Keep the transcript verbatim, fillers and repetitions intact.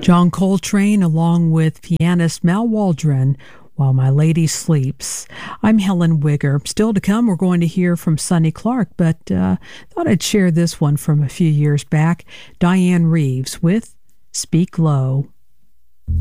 John Coltrane along with pianist Mal Waldron, While My Lady Sleeps. I'm Helen Wigger. Still to come, we're going to hear from Sonny Clark, but uh, thought I'd share this one from a few years back. Diane Reeves with Speak Low.